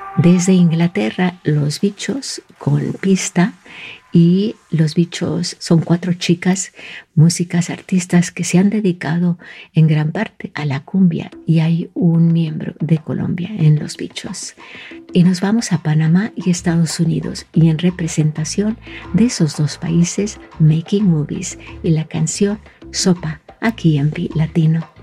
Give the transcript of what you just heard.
Desde Inglaterra, Los Bichos con Pista. Y Los Bichos son 4 chicas, músicas, artistas que se han dedicado en gran parte a la cumbia, y hay un miembro de Colombia en Los Bichos. Y nos vamos a Panamá y Estados Unidos, y en representación de esos dos países, Making Movies y la canción Sopa, aquí en Latino.